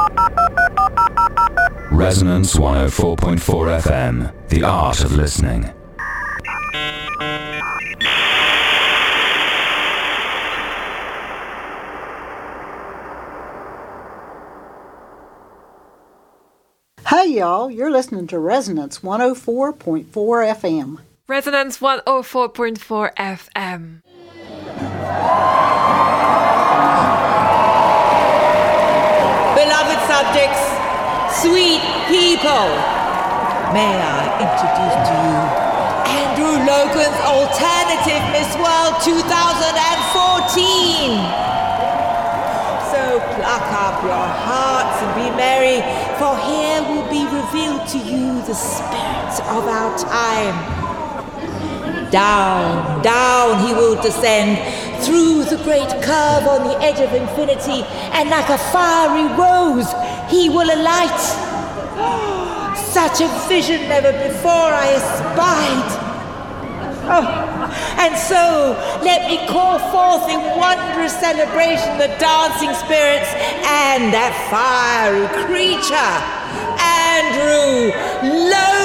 Resonance 104.4 FM, the art of listening. Hey y'all, you're listening to Resonance 104.4 FM. Resonance 104.4 FM. Beloved subjects, sweet people, may I introduce to you Andrew Logan's Alternative Miss World 2014. So pluck up your hearts and be merry, for here will be revealed to you the spirit of our time. Down, down he will descend, through the great curve on the edge of infinity, and like a fiery rose he will alight. Such a vision never before I espied. And so let me call forth in wondrous celebration the dancing spirits and that fiery creature, Andrew Logan.